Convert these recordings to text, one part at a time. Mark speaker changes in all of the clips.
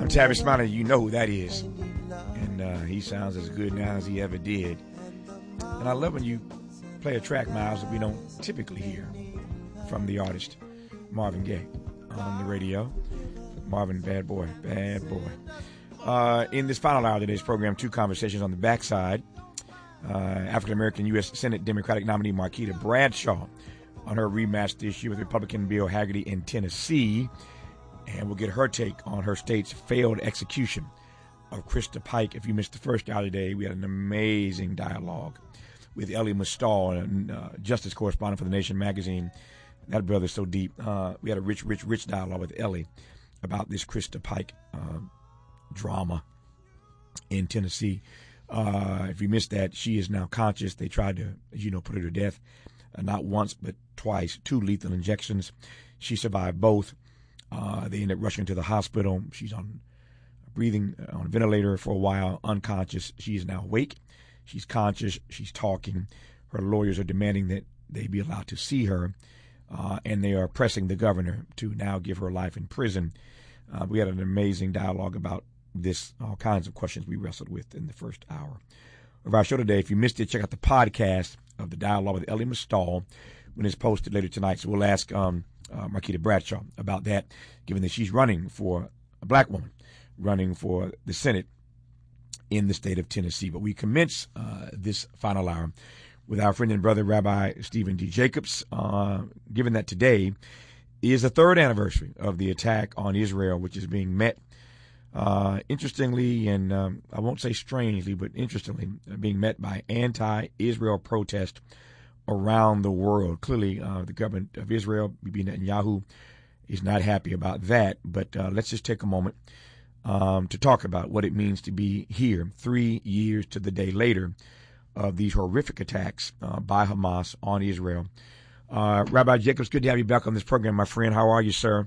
Speaker 1: Tavis Smiley, you know who that is. And he sounds as good now as he ever did. And I love when you play a track, Miles, that we don't typically hear from the artist Marvin Gaye on the radio. Marvin, bad boy, bad boy. In this final hour of today's program, two conversations on the backside. African-American U.S. Senate Democratic nominee Marquita Bradshaw on her rematch this year with Republican Bill Hagerty in Tennessee. And we'll get her take on her state's failed execution of Krista Pike. If you missed the first hour today, we had an amazing dialogue with Elie Mystal, justice correspondent for The Nation magazine. That brother's so deep. We had a rich dialogue with Elie about this Krista Pike drama in Tennessee. If you missed that, she is now conscious. They tried to, put her to death, not once but twice, 2 lethal injections. She survived both. They ended up rushing her to the hospital. She's on breathing on a ventilator for a while, unconscious. She is now awake. She's conscious. She's talking. Her lawyers are demanding that they be allowed to see her, and they are pressing the governor to now give her life in prison. We had an amazing dialogue about this, all kinds of questions we wrestled with in the first hour of our show today. If you missed it, check out the podcast of the dialogue with Elie Mystal when it's posted later tonight. So we'll ask Marquita Bradshaw about that, given that she's running for a black woman, running for the Senate in the state of Tennessee. But we commence this final hour with our friend and brother, Rabbi Stephen D. Jacobs, given that today is the 3rd anniversary of the attack on Israel, which is being met, interestingly, and I won't say strangely, but interestingly, being met by anti-Israel protest around the world. Clearly, the government of Israel, Bibi Netanyahu, is not happy about that. But let's just take a moment to talk about what it means to be here 3 years to the day later of these horrific attacks by Hamas on Israel. Rabbi Jacobs, good to have you back on this program, my friend. How are you, sir?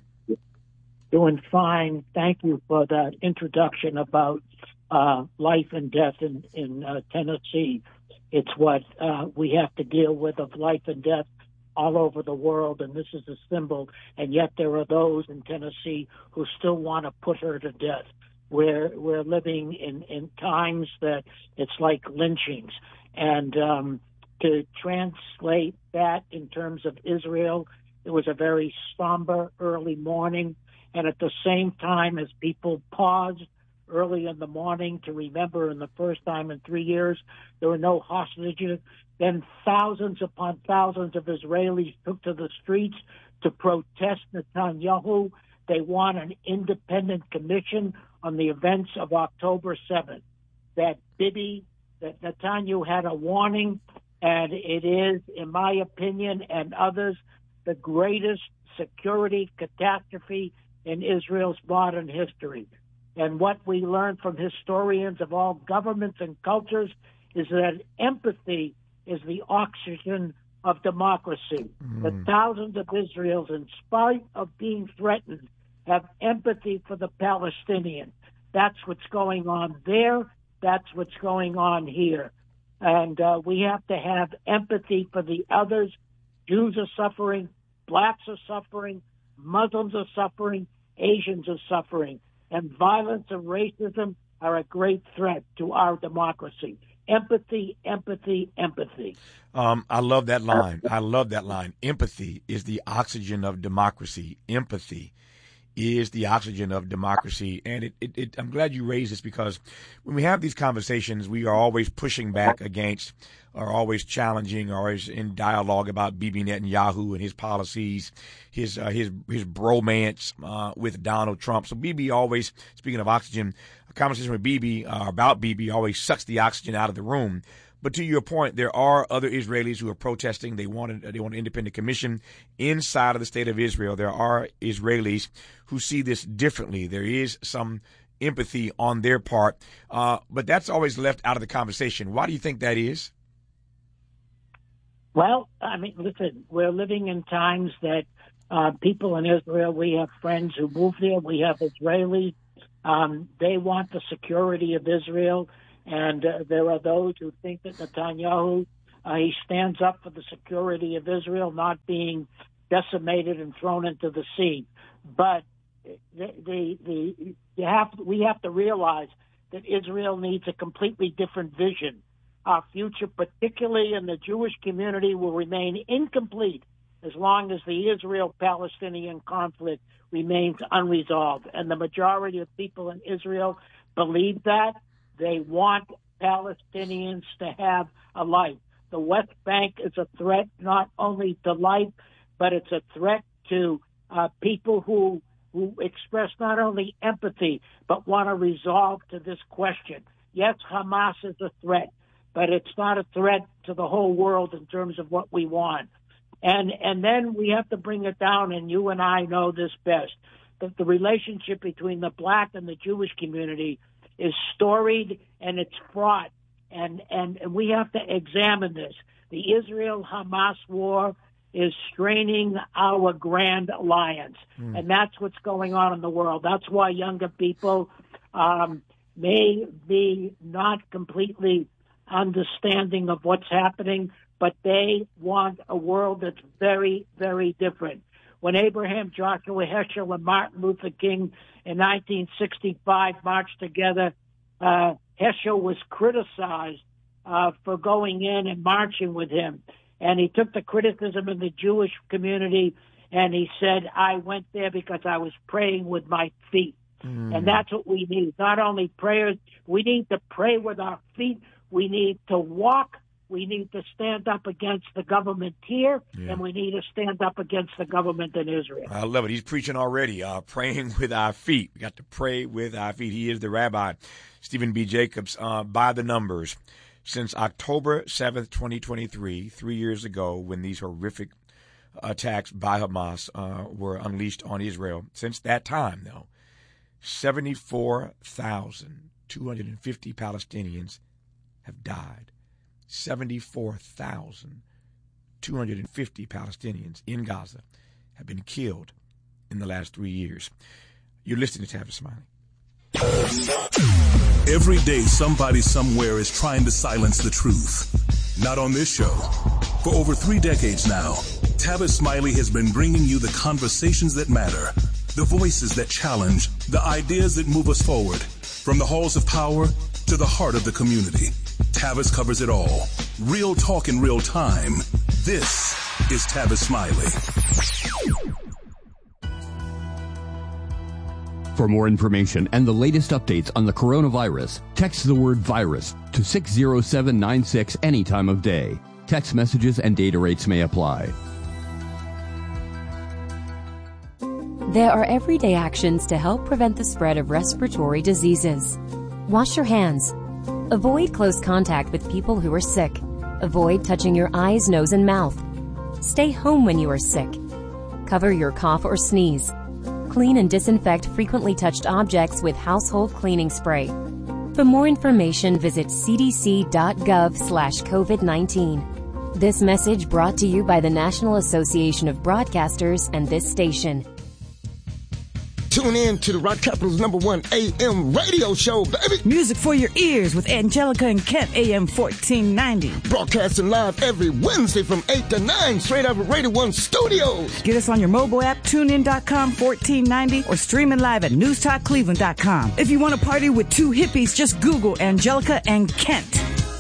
Speaker 2: Doing fine. Thank you for that introduction about life and death in Tennessee. It's what we have to deal with, of life and death all over the world, and this is a symbol. And yet there are those in Tennessee who still want to put her to death. We're living in times that it's like lynchings. And to translate that in terms of Israel, it was a very somber early morning. And at the same time, as people paused early in the morning to remember, in the first time in 3 years, there were no hostages, then thousands upon thousands of Israelis took to the streets to protest Netanyahu. They want an independent commission on the events of October 7th. That Netanyahu had a warning, and it is, in my opinion and others, the greatest security catastrophe in Israel's modern history. And what we learn from historians of all governments and cultures is that empathy is the oxygen of democracy. The thousands of Israelis, in spite of being threatened, have empathy for the Palestinians. That's what's going on there. That's what's going on here. And we have to have empathy for the others. Jews are suffering. Blacks are suffering. Muslims are suffering. Asians are suffering. And violence and racism are a great threat to our democracy. Empathy, empathy, empathy.
Speaker 1: I love that line. I love that line. Empathy is the oxygen of democracy. Empathy is the oxygen of democracy. And I'm glad you raised this, because when we have these conversations, we are always pushing back against, or always challenging, or always in dialogue about Bibi Netanyahu and his policies, his bromance with Donald Trump. So Bibi always, speaking of oxygen, a conversation with Bibi about Bibi always sucks the oxygen out of the room. But to your point, there are other Israelis who are protesting. They want an independent commission inside of the state of Israel. There are Israelis who see this differently. There is some empathy on their part, but that's always left out of the conversation. Why do you think that is?
Speaker 2: Well, I mean, listen, we're living in times that people in Israel, we have friends who move there. We have Israelis. They want the security of Israel. And there are those who think that Netanyahu, he stands up for the security of Israel not being decimated and thrown into the sea. But we have to realize that Israel needs a completely different vision. Our future, particularly in the Jewish community, will remain incomplete as long as the Israel-Palestinian conflict remains unresolved. And the majority of people in Israel believe that. They want Palestinians to have a life. The West Bank is a threat not only to life, but it's a threat to people who express not only empathy, but want to resolve to this question. Yes, Hamas is a threat, but it's not a threat to the whole world in terms of what we want. And then we have to bring it down, and you and I know this best, that the relationship between the black and the Jewish community is storied and it's fraught. And we have to examine this. The Israel-Hamas war is straining our grand alliance. And that's what's going on in the world. That's why younger people may be not completely understanding of what's happening, but they want a world that's very, very different. When Abraham Joshua Heschel and Martin Luther King in 1965 marched together, Heschel was criticized for going in and marching with him. And he took the criticism in the Jewish community, and he said, I went there because I was praying with my feet. And that's what we need. Not only prayers, we need to pray with our feet. We need to walk. We need to stand up against the government here, and we need to stand up against the government in Israel.
Speaker 1: I love it. He's preaching already, praying with our feet. We got to pray with our feet. He is the rabbi, Stephen B. Jacobs. By the numbers, since October 7th, 2023, 3 years ago, when these horrific attacks by Hamas were unleashed on Israel, since that time, though, 74,250 Palestinians have died. 74,250 Palestinians in Gaza have been killed in the last 3 years. You're listening to Tavis Smiley.
Speaker 3: Every day, somebody somewhere is trying to silence the truth. Not on this show. For over 3 decades now, Tavis Smiley has been bringing you the conversations that matter, the voices that challenge, the ideas that move us forward, from the halls of power to the heart of the community. Tavis covers it all. Real talk in real time. This is Tavis Smiley.
Speaker 4: For more information and the latest updates on the coronavirus, text the word virus to 60796 any time of day. Text messages and data rates may apply.
Speaker 5: There are everyday actions to help prevent the spread of respiratory diseases. Wash your hands. Avoid close contact with people who are sick. Avoid touching your eyes, nose, and mouth. Stay home when you are sick. Cover your cough or sneeze. Clean and disinfect frequently touched objects with household cleaning spray. For more information, visit cdc.gov/COVID-19. This message brought to you by the National Association of Broadcasters and this station.
Speaker 6: Tune in to the Rock Capital's #1 AM radio show, baby.
Speaker 7: Music for your ears with Angelica and Kent, AM 1490.
Speaker 6: Broadcasting live every Wednesday from 8 to 9, straight out of Radio 1 Studios.
Speaker 7: Get us on your mobile app, tunein.com 1490, or streaming live at newstalkcleveland.com. If you want to party with two hippies, just Google Angelica and Kent.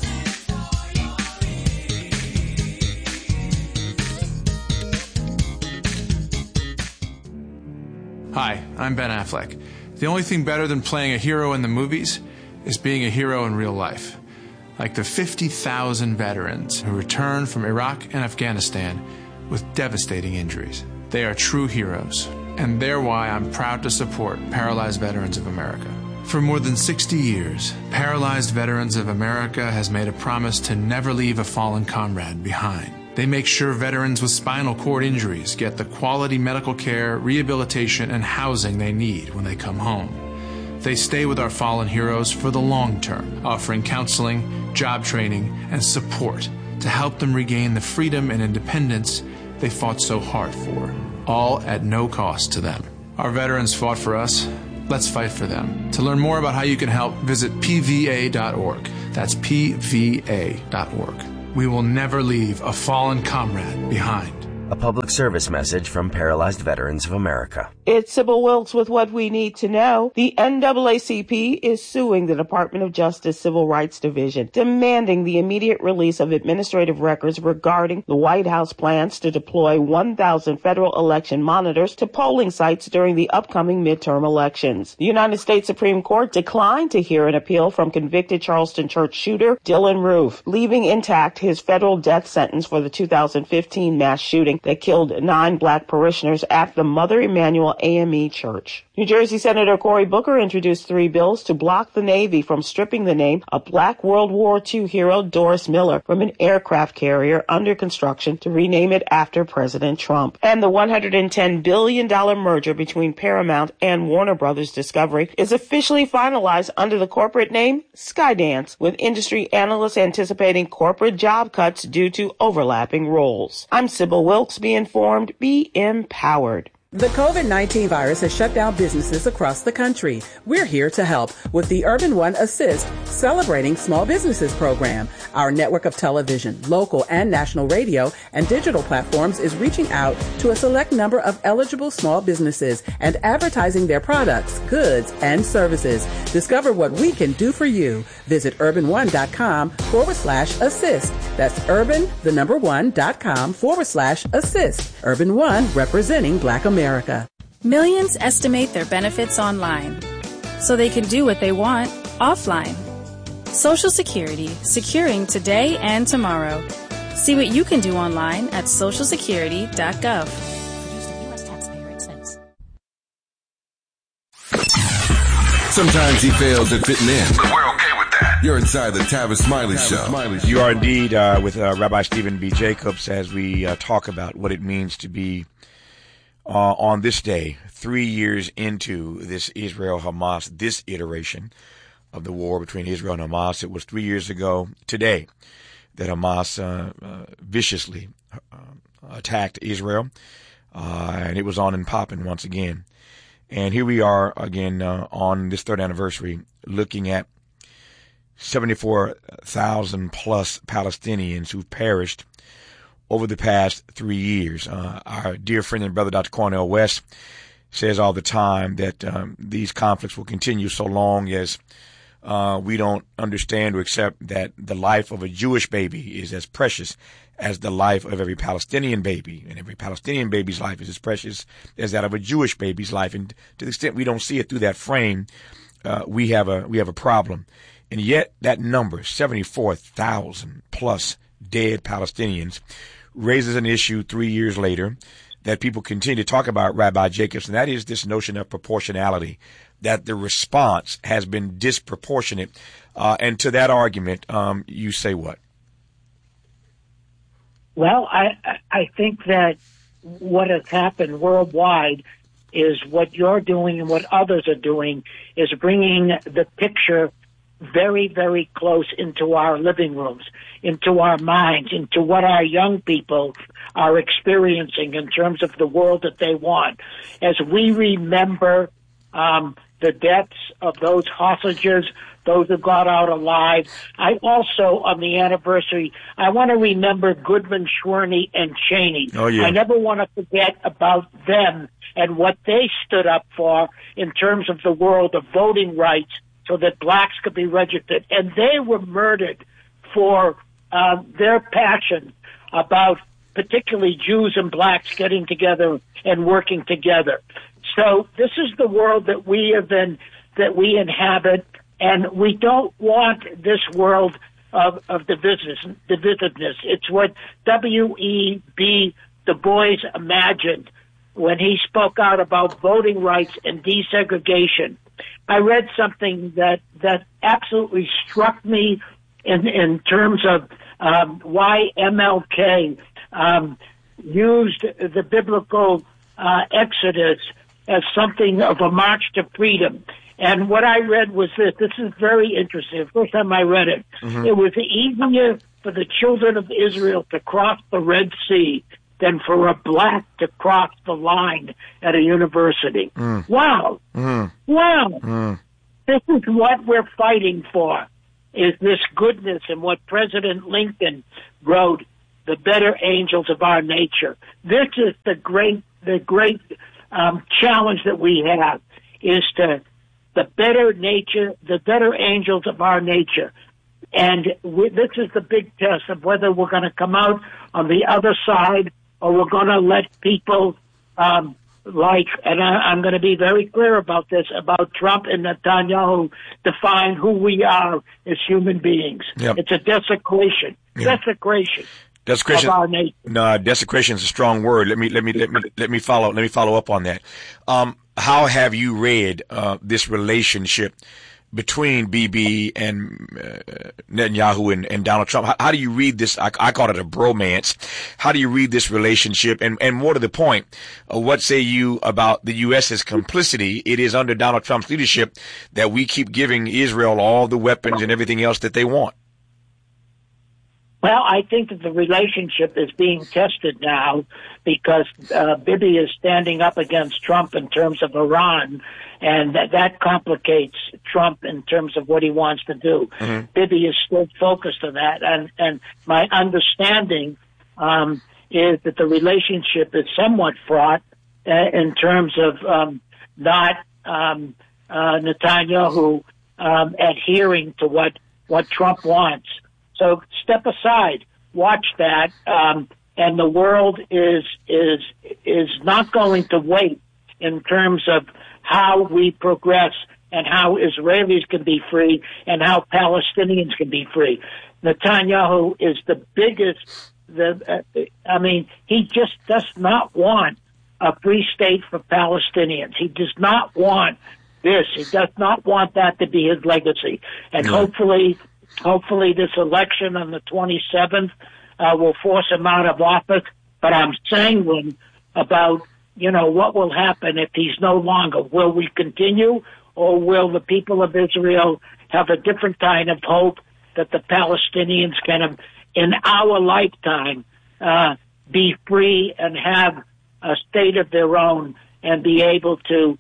Speaker 8: Hi, I'm Ben Affleck. The only thing better than playing a hero in the movies is being a hero in real life. Like the 50,000 veterans who returned from Iraq and Afghanistan with devastating injuries. They are true heroes, and they're why I'm proud to support Paralyzed Veterans of America. For more than 60 years, Paralyzed Veterans of America has made a promise to never leave a fallen comrade behind. They make sure veterans with spinal cord injuries get the quality medical care, rehabilitation, and housing they need when they come home. They stay with our fallen heroes for the long term, offering counseling, job training, and support to help them regain the freedom and independence they fought so hard for, all at no cost to them. Our veterans fought for us. Let's fight for them. To learn more about how you can help, visit pva.org. That's pva.org. We will never leave a fallen comrade behind.
Speaker 9: A public service message from Paralyzed Veterans of America.
Speaker 10: It's Sybil Wilkes with what we need to know. The NAACP is suing the Department of Justice Civil Rights Division, demanding the immediate release of administrative records regarding the White House plans to deploy 1,000 federal election monitors to polling sites during the upcoming midterm elections. The United States Supreme Court declined to hear an appeal from convicted Charleston church shooter Dylan Roof, leaving intact his federal death sentence for the 2015 mass shooting that killed 9 black parishioners at the Mother Emanuel AME Church. New Jersey Senator Cory Booker introduced 3 bills to block the Navy from stripping the name of Black World War II hero Doris Miller from an aircraft carrier under construction to rename it after President Trump. And the $110 billion merger between Paramount and Warner Brothers Discovery is officially finalized under the corporate name Skydance, with industry analysts anticipating corporate job cuts due to overlapping roles. I'm Sybil Wilkes. Be informed, be empowered.
Speaker 11: The COVID-19 virus has shut down businesses across the country. We're here to help with the Urban One Assist Celebrating Small Businesses program. Our network of television, local and national radio, and digital platforms is reaching out to a select number of eligible small businesses and advertising their products, goods, and services. Discover what we can do for you. Visit urban1.com/assist. That's urban1.com/assist. Urban One, representing Black America.
Speaker 12: Millions estimate their benefits online, so they can do what they want offline. Social Security, securing today and tomorrow. See what you can do online at socialsecurity.gov. Produced at U.S. taxpayer expense.
Speaker 13: Sometimes he fails at fitting in, but we're okay with that. You're inside the Tavis Smiley Show.
Speaker 1: You are indeed with Rabbi Stephen B. Jacobs as we talk about what it means to be on this day, 3 years into this Israel-Hamas, this iteration of the war between Israel and Hamas. It was 3 years ago today that Hamas viciously attacked Israel, and it was on and popping once again. And here we are again on this third anniversary looking at 74,000 plus Palestinians who've perished over the past 3 years. Our dear friend and brother, Dr. Cornel West, says all the time that these conflicts will continue so long as we don't understand or accept that the life of a Jewish baby is as precious as the life of every Palestinian baby, and every Palestinian baby's life is as precious as that of a Jewish baby's life. And to the extent we don't see it through that frame, we have a problem. And yet that number, 74,000 plus dead Palestinians, raises an issue 3 years later that people continue to talk about, Rabbi Jacobs, and that is this notion of proportionality, that the response has been disproportionate. And to that argument, you say what?
Speaker 2: Well, I think that what has happened worldwide is what you're doing and what others are doing is bringing the picture very, very close into our living rooms, into our minds, into what our young people are experiencing in terms of the world that they want. As we remember the deaths of those hostages, those who got out alive, I also, on the anniversary, I want to remember Goodman, Schwerny, and Cheney.
Speaker 1: Oh, yeah.
Speaker 2: I never want to forget about them and what they stood up for in terms of the world of voting rights, so that blacks could be registered. And they were murdered for their passion about particularly Jews and blacks getting together and working together. So this is the world that we we inhabit, and we don't want this world of divisiveness. It's what W.E.B. Du Bois imagined when he spoke out about voting rights and desegregation. I read something that absolutely struck me in terms of why MLK used the biblical Exodus as something of a march to freedom. And what I read was this. This is very interesting. The first time I read it, It was easier for the children of Israel to cross the Red Sea than for a black to cross the line at a university. Wow. Wow. This is what we're fighting for, is this goodness. And what President Lincoln wrote the better angels of our nature. This is the great challenge that we have, is to the better nature, the better angels of our nature. And this is the big test of whether we're going to come out on the other side, or we're going to let people and I'm going to be very clear about this, about Trump and Netanyahu define who we are as human beings. Yep. It's a desecration. Yeah. Desecration.
Speaker 1: Desecration.
Speaker 2: Of our nation.
Speaker 1: No, desecration is a strong word. Let me follow up on that. How have you read this relationship between Bibi and Netanyahu and Donald Trump? How do you read this? I call it a bromance. How do you read this relationship? And more to the point, what say you about the U.S.'s complicity? It is under Donald Trump's leadership that we keep giving Israel all the weapons and everything else that they want.
Speaker 2: Well, I think that the relationship is being tested now because Bibi is standing up against Trump in terms of Iran, and that complicates Trump in terms of what he wants to do. Mm-hmm. Bibi is still focused on that, and my understanding is that the relationship is somewhat fraught in terms of not Netanyahu adhering to what Trump wants. So step aside, watch that, and the world is not going to wait in terms of how we progress and how Israelis can be free and how Palestinians can be free. Netanyahu is the biggest. He just does not want a free state for Palestinians. He does not want this. He does not want that to be his legacy. And hopefully this election on the 27th will force him out of office. But I'm sanguine about, what will happen if he's no longer. Will we continue, or will the people of Israel have a different kind of hope that the Palestinians can, in our lifetime, be free and have a state of their own and be able to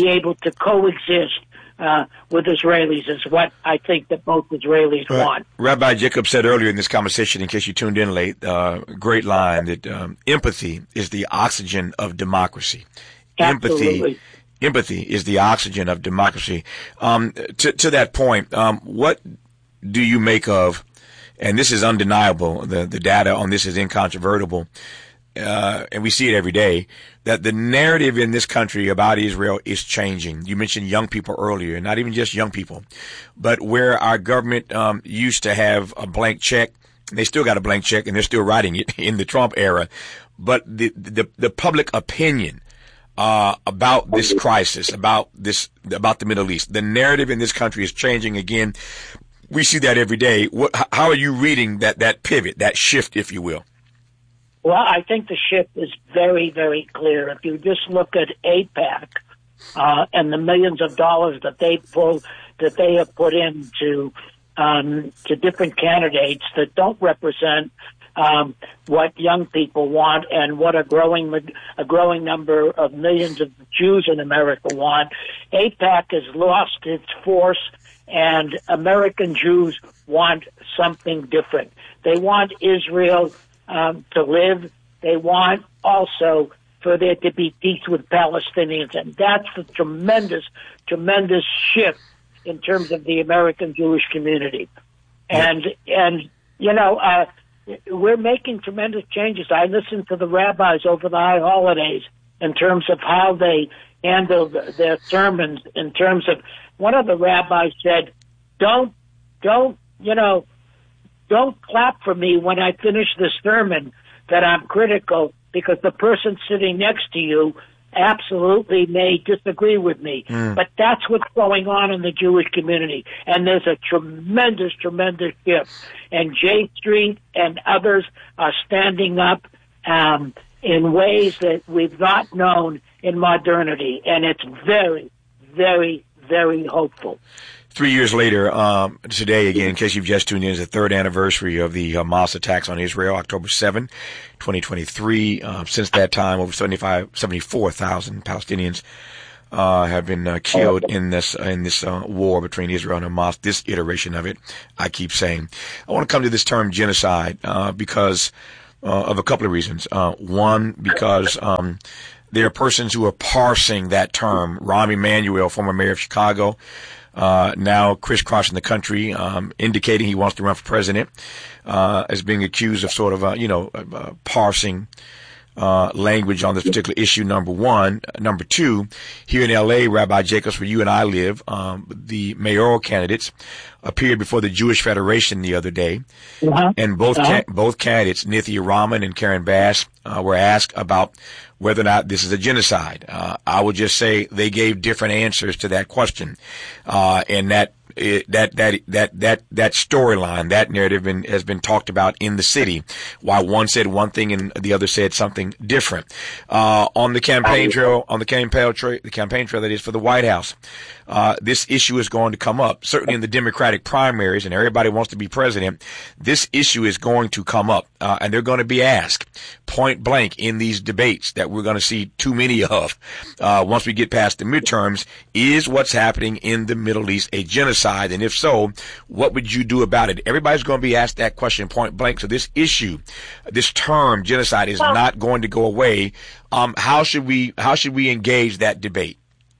Speaker 2: coexist with Israelis is what I think that most Israelis want.
Speaker 1: Rabbi Jacob said earlier in this conversation, in case you tuned in late, great line that empathy is the oxygen of democracy.
Speaker 2: Absolutely.
Speaker 1: Empathy is the oxygen of democracy. To that point, what do you make of, and this is undeniable, the data on this is incontrovertible, and we see it every day, that the narrative in this country about Israel is changing. You mentioned young people earlier, not even just young people, but where our government used to have a blank check, they still got a blank check and they're still writing it in the Trump era. But the public opinion about this crisis, about the Middle East, the narrative in this country is changing again. We see that every day. How are you reading that pivot, that shift, if you will?
Speaker 2: Well, I think the shift is very, very clear. If you just look at AIPAC and the millions of dollars that they have put into to different candidates that don't represent what young people want and what a growing number of millions of Jews in America want, AIPAC has lost its force, and American Jews want something different. They want Israel to live. They want also for there to be peace with Palestinians, and that's the tremendous, tremendous shift in terms of the American Jewish community. And we're making tremendous changes. I listened to the rabbis over the high holidays in terms of how they handled their sermons. In terms of, one of the rabbis said, don't clap for me when I finish the sermon that I'm critical, because the person sitting next to you absolutely may disagree with me. But that's what's going on in the Jewish community. And there's a tremendous, tremendous shift. And J Street and others are standing up in ways that we've not known in modernity. And it's very, very, very hopeful.
Speaker 1: 3 years later, today, again, in case you've just tuned in, is the third anniversary of the Hamas attacks on Israel, October 7, 2023. Since that time, over 74,000 Palestinians have been killed in this war between Israel and Hamas, this iteration of it, I keep saying. I want to come to this term genocide because of a couple of reasons. One, because there are persons who are parsing that term. Rahm Emanuel, former mayor of Chicago, now crisscrossing the country, indicating he wants to run for president, as being accused of sort of, parsing language on this particular issue, number one. Number two, here in L.A., Rabbi Jacobs, where you and I live, the mayoral candidates appeared before the Jewish Federation the other day, and both candidates, Nithya Raman and Karen Bass, were asked about whether or not this is a genocide. I would just say they gave different answers to that question, and that storyline, that narrative has been talked about in the city, while one said one thing and the other said something different. On the campaign trail, that is for the White House, this issue is going to come up. Certainly in the Democratic primaries, and everybody wants to be president, this issue is going to come up, and they're going to be asked point blank in these debates that we're going to see too many of, once we get past the midterms. Is what's happening in the Middle East a genocide? And if so, what would you do about it? Everybody's going to be asked that question point blank. So this issue, this term genocide, is not going to go away. How should we engage that debate?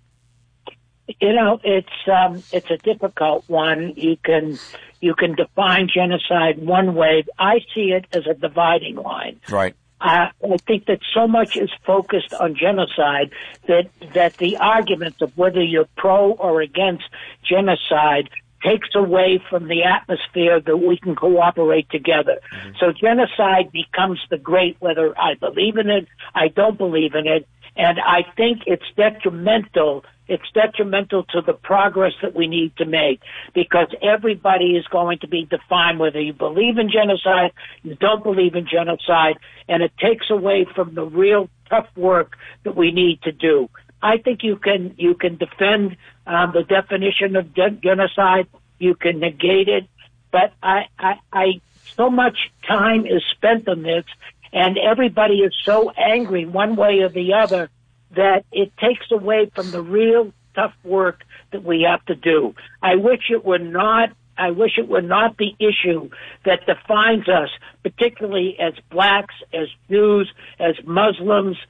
Speaker 2: It's a difficult one. You can define genocide one way. I see it as a dividing line.
Speaker 1: Right.
Speaker 2: I think that so much is focused on genocide that the arguments of whether you're pro or against genocide takes away from the atmosphere that we can cooperate together. Mm-hmm. So genocide becomes the great, whether I believe in it, I don't believe in it, and I think it's detrimental. It's detrimental to the progress that we need to make, because everybody is going to be defined whether you believe in genocide, you don't believe in genocide, and it takes away from the real tough work that we need to do. I think you can defend the definition of genocide, you can negate it, but I so much time is spent on this, and everybody is so angry one way or the other that it takes away from the real tough work that we have to do. I wish it were not the issue that defines us, particularly as blacks, as Jews, as Muslims.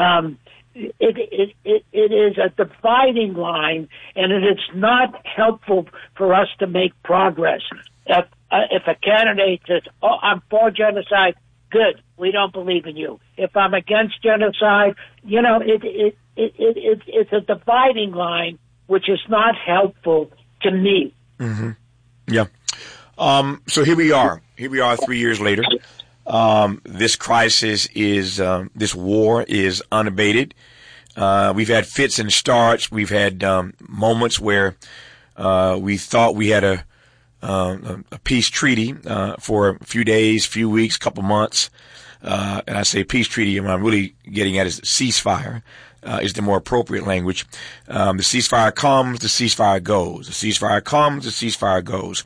Speaker 2: It is a dividing line, and it is not helpful for us to make progress. If a candidate says, "Oh, I'm for genocide," good, we don't believe in you. If I'm against genocide, it's a dividing line, which is not helpful to me.
Speaker 1: Mm-hmm. Yeah. So here we are 3 years later. This crisis this war is unabated. We've had fits and starts. We've had moments where we thought we had a peace treaty for a few days, few weeks, couple months. And I say peace treaty, and what I'm really getting at is ceasefire. Is the more appropriate language. The ceasefire comes, the ceasefire goes. The ceasefire comes, the ceasefire goes.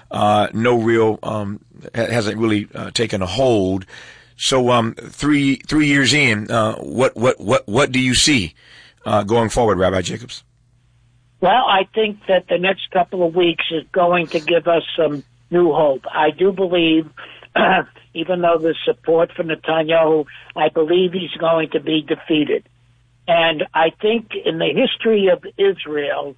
Speaker 1: No real, hasn't really taken a hold. So, 3 years in, what do you see going forward, Rabbi Jacobs?
Speaker 2: Well, I think that the next couple of weeks is going to give us some new hope. I do believe, even though there's support for Netanyahu, I believe he's going to be defeated. And I think in the history of Israel,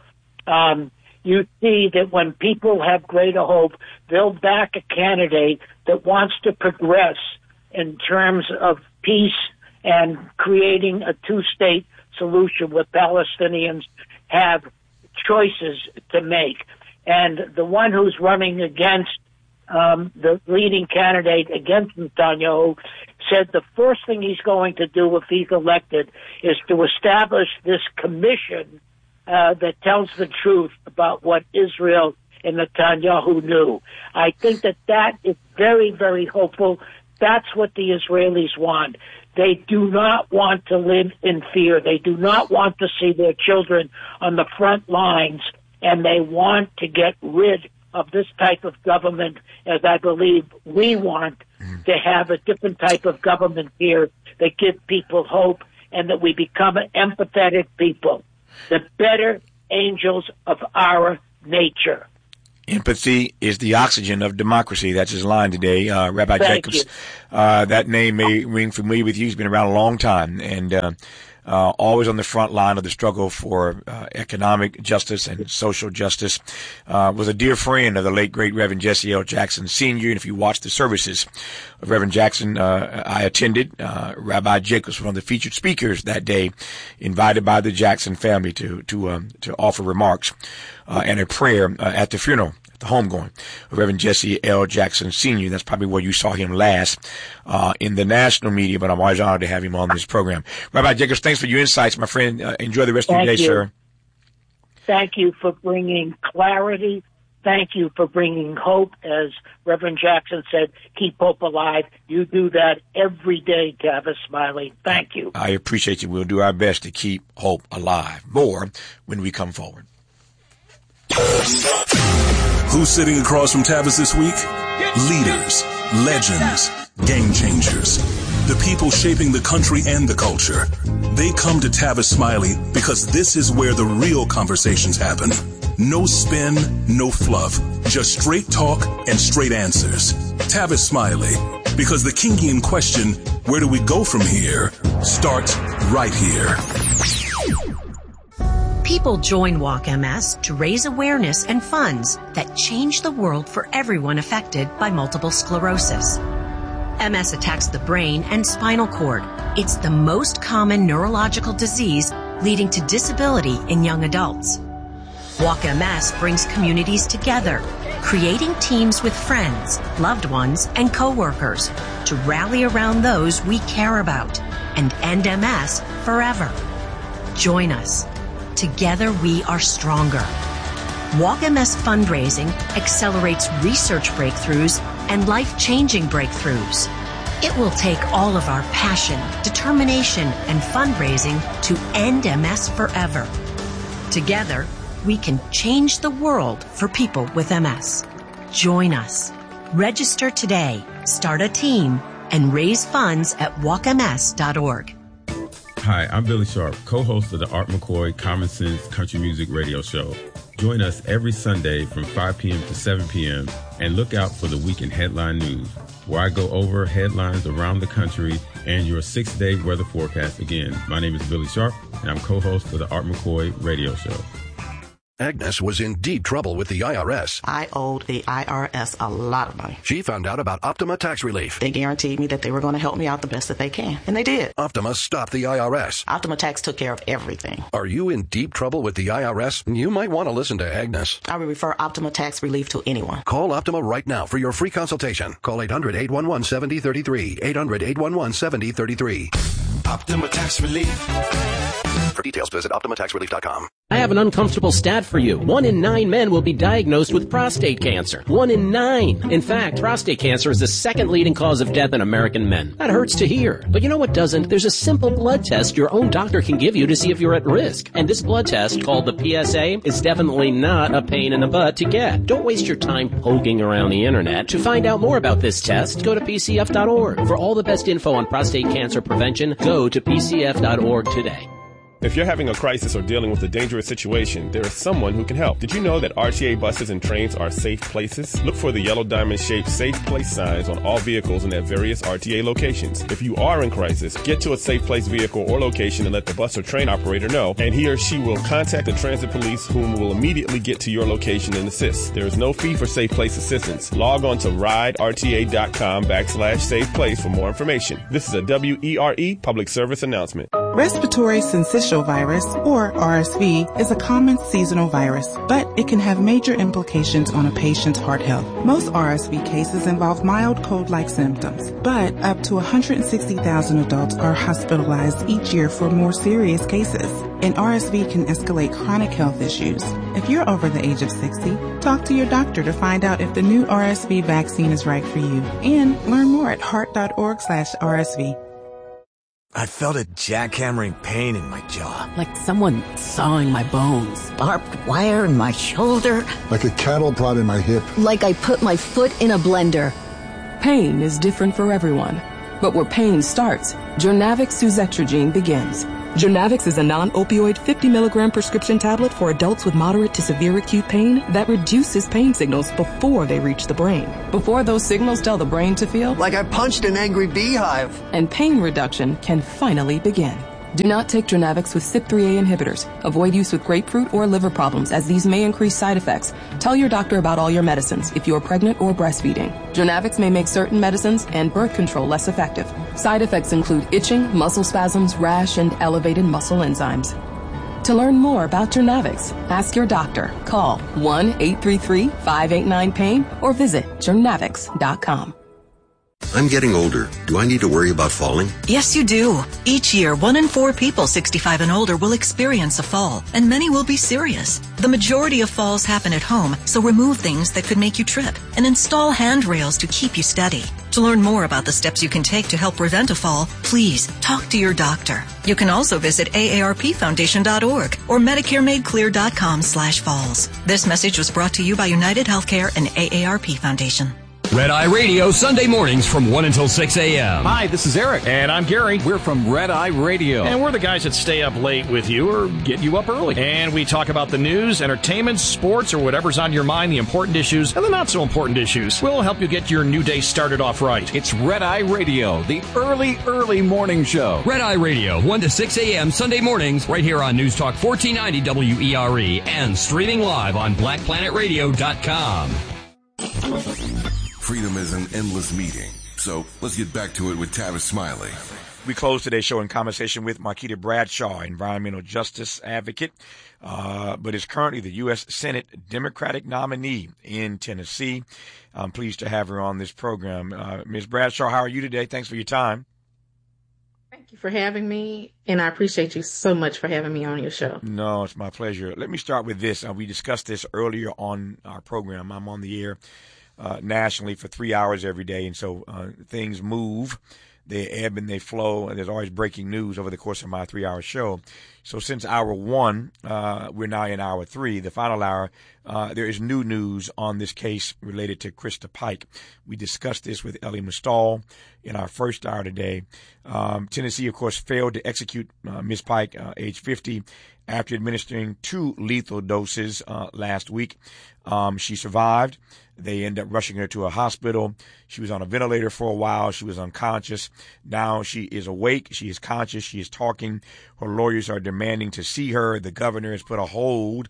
Speaker 2: you see that when people have greater hope, they'll back a candidate that wants to progress in terms of peace and creating a two-state solution where Palestinians have choices to make. And the one who's running against the leading candidate against Netanyahu said the first thing he's going to do if he's elected is to establish this commission that tells the truth about what Israel and Netanyahu knew. I think that is very, very hopeful. That's what the Israelis want. They do not want to live in fear. They do not want to see their children on the front lines, and they want to get rid of this type of government, as I believe we want to have a different type of government here that gives people hope and that we become an empathetic people, the better angels of our nature.
Speaker 1: Empathy is the oxygen of democracy. That's his line today. Rabbi Jacobs, that name may ring familiar with you. He's been around a long time and always on the front line of the struggle for economic justice and social justice. Was a dear friend of the late, great Reverend Jesse L. Jackson Sr. And if you watch the services of Reverend Jackson, I attended, Rabbi Jacobs was one of the featured speakers that day, invited by the Jackson family to offer remarks and a prayer at the funeral, at the homegoing of Reverend Jesse L. Jackson Sr. That's probably where you saw him last in the national media, but I'm always honored to have him on this program. Rabbi Jacobs, thanks for your insights, my friend. Enjoy the rest of your day, sir.
Speaker 2: Thank you for bringing clarity. Thank you for bringing hope. As Reverend Jackson said, keep hope alive. You do that every day, Tavis Smiley. Thank you.
Speaker 1: I appreciate you. We'll do our best to keep hope alive. More when we come forward.
Speaker 3: Who's sitting across from Tavis this week? Leaders, legends, game changers. The people shaping the country and the culture. They come to Tavis Smiley because this is where the real conversations happen. No spin, no fluff. Just straight talk and straight answers. Tavis Smiley. Because the Kingian question, where do we go from here, starts right here.
Speaker 14: People join Walk MS to raise awareness and funds that change the world for everyone affected by multiple sclerosis. MS attacks the brain and spinal cord. It's the most common neurological disease leading to disability in young adults. Walk MS brings communities together, creating teams with friends, loved ones, and coworkers to rally around those we care about and end MS forever. Join us. Together we are stronger. Walk MS fundraising accelerates research breakthroughs and life-changing breakthroughs. It will take all of our passion, determination, and fundraising to end MS forever. Together, we can change the world for people with MS. Join us. Register today, start a team, and raise funds at walkms.org.
Speaker 15: Hi, I'm Billy Sharp, co-host of the Art McCoy Common Sense Country Music Radio Show. Join us every Sunday from 5 p.m. to 7 p.m. and look out for the Weekend Headline News, where I go over headlines around the country and your 6-day weather forecast again. My name is Billy Sharp, and I'm co-host of the Art McCoy Radio Show.
Speaker 16: Agnes was in deep trouble with the IRS.
Speaker 17: I owed the IRS a lot of money.
Speaker 16: She found out about Optima Tax Relief.
Speaker 17: They guaranteed me that they were going to help me out the best that they can, and they did.
Speaker 16: Optima stopped the IRS.
Speaker 17: Optima Tax took care of everything.
Speaker 16: Are you in deep trouble with the IRS? You might want to listen to Agnes.
Speaker 17: I would refer Optima Tax Relief to anyone.
Speaker 16: Call Optima right now for your free consultation. Call 800-811-7033. 800-811-7033.
Speaker 18: Optima Tax Relief.
Speaker 16: For details, visit OptimaTaxRelief.com.
Speaker 19: I have an uncomfortable stat for you. 1 in 9 men will be diagnosed with prostate cancer. 1 in 9. In fact, prostate cancer is the second leading cause of death in American men. That hurts to hear. But you know what doesn't? There's a simple blood test your own doctor can give you to see if you're at risk. And this blood test, called the PSA, is definitely not a pain in the butt to get. Don't waste your time poking around the internet. To find out more about this test, go to PCF.org. For all the best info on prostate cancer prevention, go to PCF.org today.
Speaker 20: If you're having a crisis or dealing with a dangerous situation, there is someone who can help. Did you know that RTA buses and trains are safe places? Look for the yellow diamond-shaped safe place signs on all vehicles and at various RTA locations. If you are in crisis, get to a safe place vehicle or location and let the bus or train operator know, and he or she will contact the transit police, whom will immediately get to your location and assist. There is no fee for safe place assistance. Log on to riderta.com/safe place for more information. This is a WERE public service announcement.
Speaker 21: Respiratory syncytial virus, or RSV, is a common seasonal virus, but it can have major implications on a patient's heart health. Most RSV cases involve mild cold-like symptoms, but up to 160,000 adults are hospitalized each year for more serious cases, and RSV can escalate chronic health issues. If you're over the age of 60, talk to your doctor to find out if the new RSV vaccine is right for you, and learn more at heart.org/RSV.
Speaker 22: I felt a jackhammering pain in my jaw.
Speaker 23: Like someone sawing my bones. Barbed wire in my shoulder.
Speaker 24: Like a cattle prod in my hip.
Speaker 23: Like I put my foot in a blender.
Speaker 25: Pain is different for everyone. But where pain starts, Jornavix Suzetrigine begins.
Speaker 11: JOURNAVX is a non-opioid 50 milligram prescription tablet for adults with moderate to severe acute pain that reduces pain signals before they reach the brain. Before those signals tell the brain to feel
Speaker 4: like I punched an angry beehive.
Speaker 11: And pain reduction can finally begin. Do not take JOURNAVX with CYP3A inhibitors. Avoid use with grapefruit or liver problems, as these may increase side effects. Tell your doctor about all your medicines if you are pregnant or breastfeeding. JOURNAVX may make certain medicines and birth control less effective. Side effects include itching, muscle spasms, rash, and elevated muscle enzymes. To learn more about JOURNAVX, ask your doctor. Call 1-833-589-PAIN or visit JOURNAVX.com.
Speaker 5: I'm getting older. Do I need to worry about falling?
Speaker 6: Yes, you do. Each year, 1 in 4 people 65 and older will experience a fall, and many will be serious. The majority of falls happen at home, so remove things that could make you trip and install handrails to keep you steady. To learn more about the steps you can take to help prevent a fall, please talk to your doctor. You can also visit aarpfoundation.org or MedicareMadeClear.com/falls. This message was brought to you by United Healthcare and AARP Foundation.
Speaker 18: Red Eye Radio, Sunday mornings from 1 until 6 a.m.
Speaker 25: Hi, this is Eric.
Speaker 26: And I'm Gary.
Speaker 25: We're from Red Eye Radio.
Speaker 26: And we're the guys that stay up late with you or get you up early. And we talk about the news, entertainment, sports, or whatever's on your mind, the important issues and the not so important issues. We'll help you get your new day started off right.
Speaker 25: It's Red Eye Radio, the early morning show.
Speaker 18: Red Eye Radio, 1 to 6 a.m. Sunday mornings, right here on News Talk 1490 WERE and streaming live on BlackPlanetRadio.com.
Speaker 13: Freedom is an endless meeting. So let's get back to it with Tavis Smiley.
Speaker 1: We close today's show in conversation with Marquita Bradshaw, environmental justice advocate, but is currently the U.S. Senate Democratic nominee in Tennessee. I'm pleased to have her on this program. Ms. Bradshaw, how are you today? Thanks for your time.
Speaker 27: Thank you for having me, and I appreciate you so much for having me on your show.
Speaker 1: No, it's my pleasure. Let me start with this. We discussed this earlier on our program. I'm on the air nationally for 3 hours every day, and so things move. They ebb and they flow, and there's always breaking news over the course of my 3 hour show. So since hour 1, we're now in hour 3, the final hour, there is new news on this case related to Krista Pike. We discussed this with Ellie Mustall in our first hour today. Tennessee, of course, failed to execute Ms. Pike, age 50, after administering 2 lethal doses last week. She survived. They end up rushing her to a hospital. She was on a ventilator for a while. She was unconscious. Now she is awake. She is conscious. She is talking. Her lawyers are demanding to see her. The governor has put a hold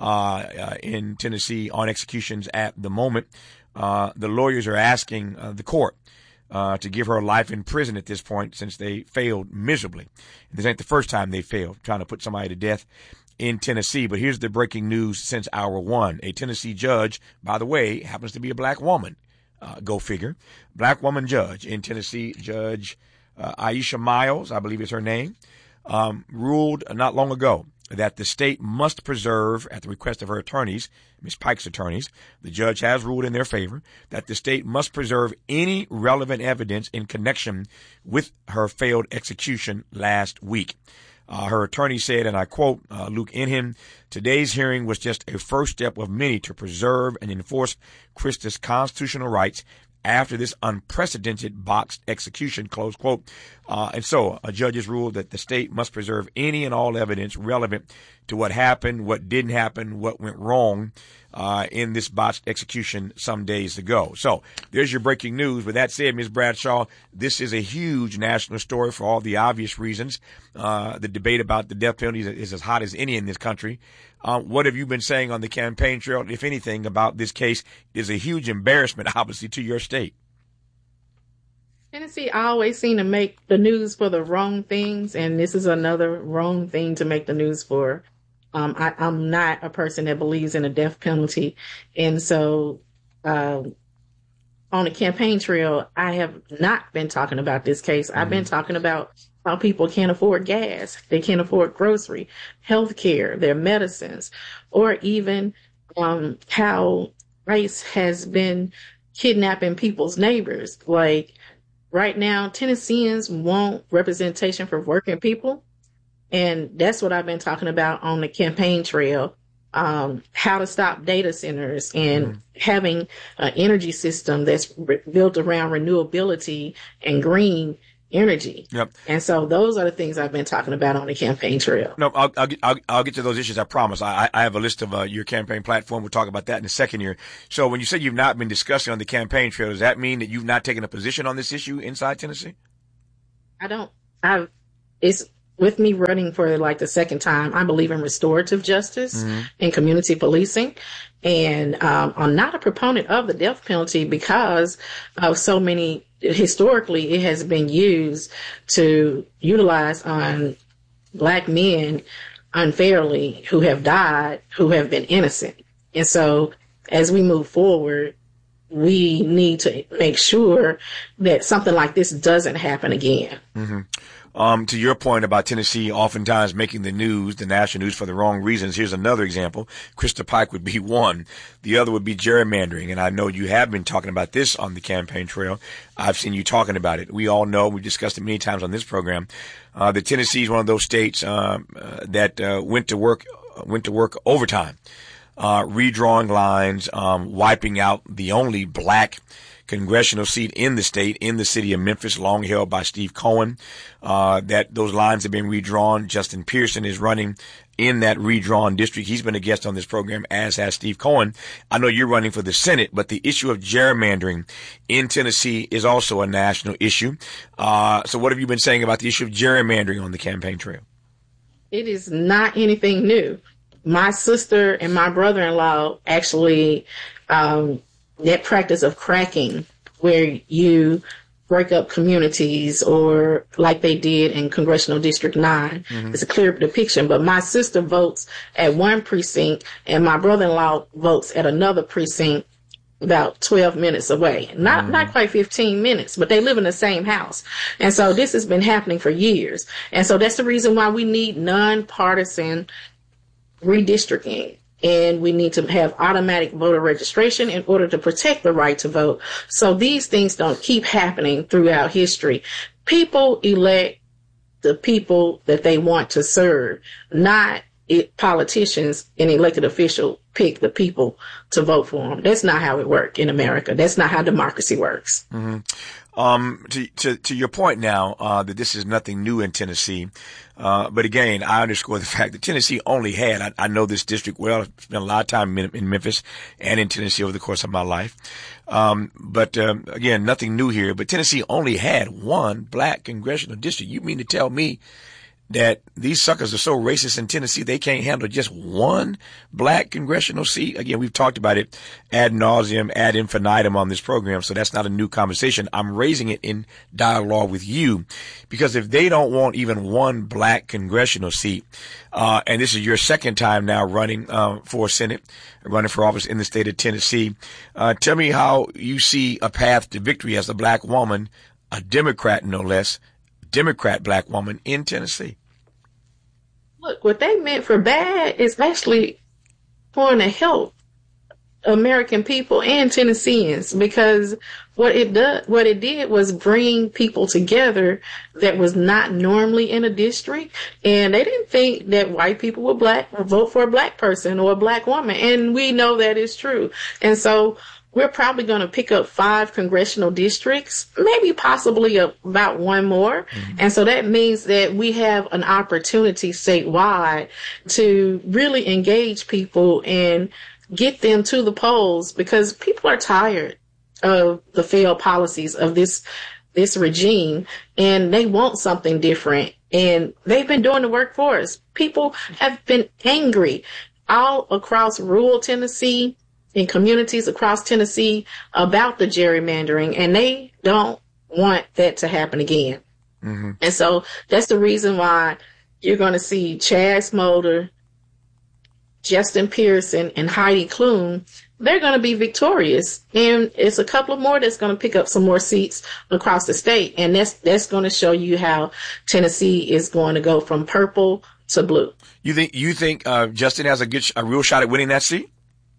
Speaker 1: in Tennessee on executions at the moment. The lawyers are asking the court to give her life in prison at this point, since they failed miserably. This ain't the first time they failed trying to put somebody to death in Tennessee. But here's the breaking news since hour 1. A Tennessee judge, by the way, happens to be a black woman. Go figure. Black woman judge in Tennessee, Judge Aisha Miles, I believe is her name, ruled not long ago that the state must preserve, at the request of her attorneys, Ms. Pike's attorneys, the judge has ruled in their favor, that the state must preserve any relevant evidence in connection with her failed execution last week. Her attorney said, and I quote Luke Inham, "Today's hearing was just a first step of many to preserve and enforce Krista's constitutional rights after this unprecedented botched execution," close quote. And so a judge has ruled that the state must preserve any and all evidence relevant to what happened, what didn't happen, what went wrong in this botched execution some days ago. So there's your breaking news. With that said, Ms. Bradshaw, this is a huge national story for all the obvious reasons. The debate about the death penalty is as hot as any in this country. What have you been saying on the campaign trail, if anything, about this case? It is a huge embarrassment, obviously, to your state.
Speaker 27: Tennessee always seem to make the news for the wrong things, and this is another wrong thing to make the news for. I'm not a person that believes in a death penalty. And so on the campaign trail, I have not been talking about this case. I've been talking about how people can't afford gas. They can't afford grocery, health care, their medicines, or even how ICE has been kidnapping people's neighbors. Like right now, Tennesseans want representation for working people. And that's what I've been talking about on the campaign trail, how to stop data centers and having an energy system that's built around renewability and green energy.
Speaker 1: Yep.
Speaker 27: And so those are the things I've been talking about on the campaign trail.
Speaker 1: No, I'll get to those issues. I promise. I have a list of your campaign platform. We'll talk about that in a second here. So when you say you've not been discussing on the campaign trail, does that mean that you've not taken a position on this issue inside Tennessee?
Speaker 27: It's with me running for like the second time. I believe in restorative justice and community policing. And I'm not a proponent of the death penalty because of so many. Historically, it has been used to utilize on Black men unfairly who have died, who have been innocent. And so as we move forward, we need to make sure that something like this doesn't happen again.
Speaker 1: To your point about Tennessee oftentimes making the news, the national news, for the wrong reasons, here's another example. Krista Pike would be one. The other would be gerrymandering. And I know you have been talking about this on the campaign trail. I've seen you talking about it. We all know, we've discussed it many times on this program, that Tennessee is one of those states that went to work overtime, redrawing lines, wiping out the only Black congressional seat in the state, in the city of Memphis, long held by Steve Cohen. That those lines have been redrawn. Justin Pearson is running in that redrawn district. He's been a guest on this program, as has Steve Cohen. I know you're running for the Senate, but the issue of gerrymandering in Tennessee is also a national issue. So what have you been saying about the issue of gerrymandering on the campaign trail?
Speaker 27: It is not anything new. My sister and my brother-in-law actually, that practice of cracking, where you break up communities, or like they did in Congressional District 9. It's a clear depiction. But my sister votes at one precinct and my brother-in-law votes at another precinct about 12 minutes away. Not quite 15 minutes, but they live in the same house. And so this has been happening for years. And so that's the reason why we need nonpartisan redistricting. And we need to have automatic voter registration in order to protect the right to vote. So these things don't keep happening throughout history. People elect the people that they want to serve, not politicians and elected officials pick the people to vote for them. That's not how it works in America. That's not how democracy works.
Speaker 1: To your point now, that this is nothing new in Tennessee. But again, I underscore the fact that Tennessee only had, I know this district well, I've spent a lot of time in Memphis and in Tennessee over the course of my life. But again, nothing new here, but Tennessee only had one Black congressional district. You mean to tell me that these suckers are so racist in Tennessee they can't handle just one Black congressional seat? Again, we've talked about it ad nauseum, ad infinitum on this program, so that's not a new conversation. I'm raising it in dialogue with you because if they don't want even one Black congressional seat, and this is your second time now running for Senate, running for office in the state of Tennessee, tell me how you see a path to victory as a Black woman, a Democrat no less, Democrat Black woman in Tennessee.
Speaker 27: Look, what they meant for bad is actually going to help American people and Tennesseans, because what it did was bring people together that was not normally in a district, and they didn't think that white people would vote for a Black person or a Black woman, and we know that is true. And so we're probably going to pick up 5 congressional districts, maybe possibly about one more. And so that means that we have an opportunity statewide to really engage people and get them to the polls, because people are tired of the failed policies of this regime, and they want something different. And they've been doing the work for us. People have been angry all across rural Tennessee, in communities across Tennessee, about the gerrymandering, and they don't want that to happen again. And so that's the reason why you're going to see Chad Smolder, Justin Pearson, and Heidi Klum. They're going to be victorious, and it's a couple of more that's going to pick up some more seats across the state, and that's going to show you how Tennessee is going to go from purple to blue. You think Justin has a real shot at winning that seat?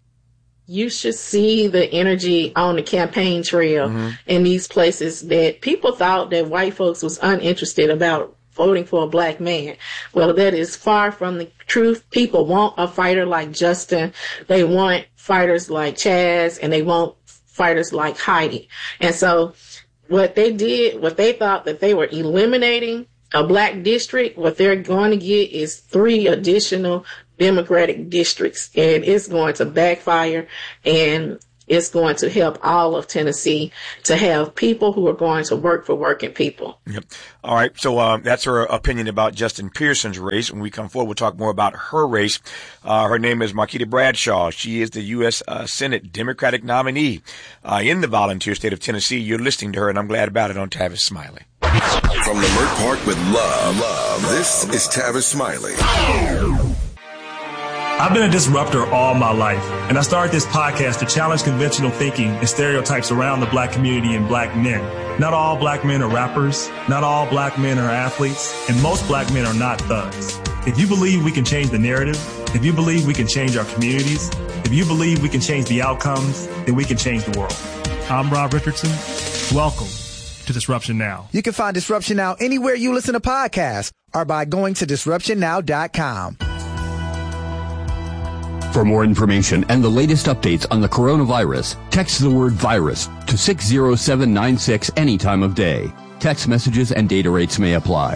Speaker 27: You should see the energy on the campaign trail in these places that people thought that white folks was uninterested about voting for a Black man. Well, that is far from the truth. People want a fighter like Justin. They want fighters like Chaz, and they want fighters like Heidi. And so what they did, what they thought that they were eliminating a black district, what they're going to get is 3 additional Democratic districts, and it's going to backfire, and it's going to help all of Tennessee to have people who are going to work for working people.
Speaker 1: Yep. All right. So that's her opinion about Justin Pearson's race. When we come forward, we'll talk more about her race. Her name is Marquita Bradshaw. She is the U.S. Senate Democratic nominee in the volunteer state of Tennessee. You're listening to her, and I'm glad about it on Tavis Smiley.
Speaker 13: From Leimert Park with love, this is Tavis Smiley.
Speaker 2: I've been a disruptor all my life, and I started this podcast to challenge conventional thinking and stereotypes around the black community and black men. Not all black men are rappers, not all black men are athletes, and most black men are not thugs. If you believe we can change the narrative, if you believe we can change our communities, if you believe we can change the outcomes, then we can change the world. I'm Rob Richardson. Welcome to Disruption Now.
Speaker 3: You can find Disruption Now anywhere you listen to podcasts or by going to disruptionnow.com.
Speaker 18: For more information and the latest updates on the coronavirus, text the word virus to 60796 any time of day. Text messages and data rates may apply.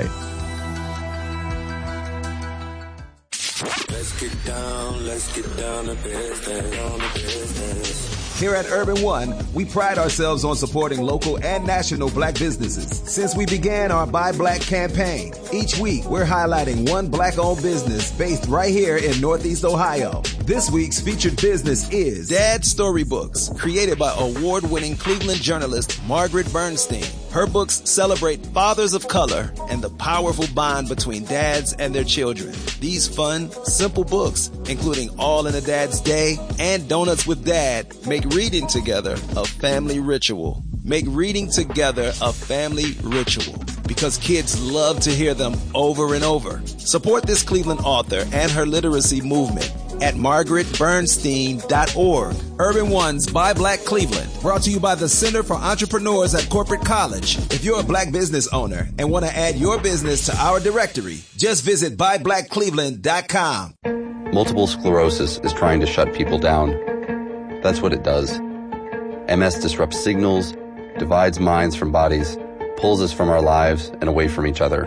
Speaker 7: Let's get down to business.
Speaker 8: Here at Urban One, we pride ourselves on supporting local and national black businesses. Since we began our Buy Black campaign, each week we're highlighting one black-owned business based right here in Northeast Ohio. This week's featured business is Dad Storybooks, created by award-winning Cleveland journalist Margaret Bernstein. Her books celebrate fathers of color and the powerful bond between dads and their children. These fun, simple books, including All in a Dad's Day and Donuts with Dad, make reading together a family ritual. Make reading together a family ritual, because kids love to hear them over and over. Support this Cleveland author and her literacy movement at margaretbernstein.org. Urban One's Buy Black Cleveland, brought to you by the Center for Entrepreneurs at Corporate College. If you're a black business owner and want to add your business to our directory, just visit buyblackcleveland.com.
Speaker 9: Multiple sclerosis is trying to shut people down. That's what it does. MS disrupts signals, divides minds from bodies, pulls us from our lives and away from each other.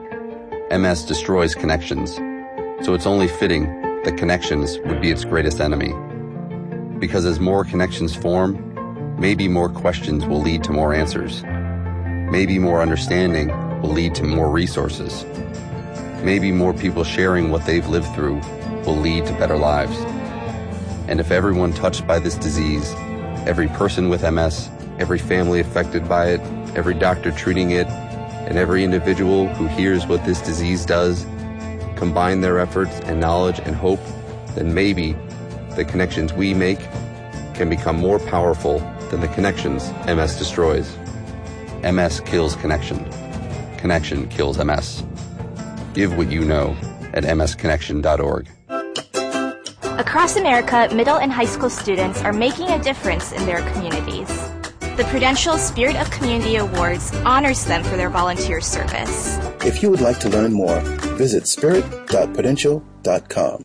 Speaker 9: MS destroys connections, so it's only fitting that connections would be its greatest enemy. Because as more connections form, maybe more questions will lead to more answers. Maybe more understanding will lead to more resources. Maybe more people sharing what they've lived through will lead to better lives. And if everyone touched by this disease, every person with MS, every family affected by it, every doctor treating it, and every individual who hears what this disease does, combine their efforts and knowledge and hope, then maybe the connections we make can become more powerful than the connections MS destroys. MS kills connection. Connection kills MS. Give what you know at msconnection.org.
Speaker 10: Across America, middle and high school students are making a difference in their communities. The Prudential Spirit of Community Awards honors them for their volunteer service.
Speaker 12: If you would like to learn more, visit spirit.prudential.com.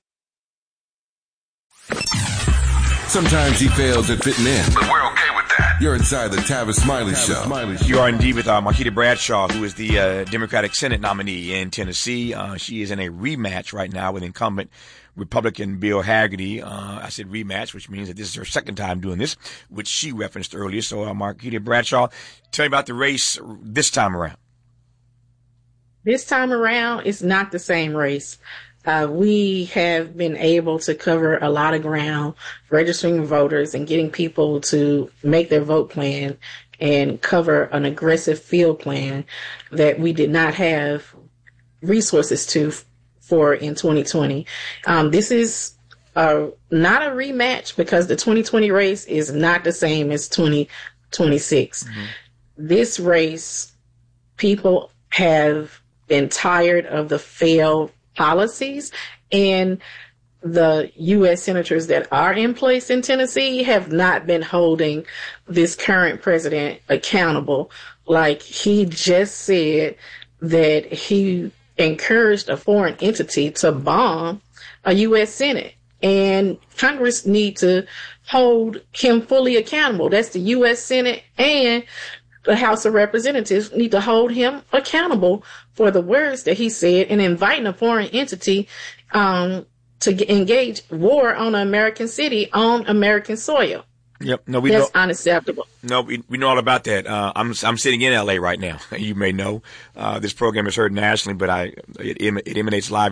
Speaker 13: Sometimes he fails at fitting in, but we're okay with that. You're inside the Tavis Smiley Show.
Speaker 1: You are indeed with Marquita Bradshaw, who is the Democratic Senate nominee in Tennessee. She is in a rematch right now with incumbent Republican Bill Hagerty. I said rematch, which means that this is her second time doing this, which she referenced earlier. So, Marquita Bradshaw, tell me about the race this time around.
Speaker 27: This time around, it's not the same race. We have been able to cover a lot of ground, registering voters and getting people to make their vote plan and cover an aggressive field plan that we did not have resources for in 2020. This is not a rematch because the 2020 race is not the same as 2026. Mm-hmm. This race, people have been tired of the failed policies, and the U.S. senators that are in place in Tennessee have not been holding this current president accountable. Like, he just said that he encouraged a foreign entity to bomb a U.S. Senate, and Congress need to hold him fully accountable. That's the U.S. Senate and the House of Representatives need to hold him accountable for the words that he said and inviting a foreign entity to engage war on an American city on American soil.
Speaker 1: Yep. No,
Speaker 27: that's unacceptable.
Speaker 1: No, we know all about that. I'm sitting in LA right now. You may know, this program is heard nationally, but it emanates live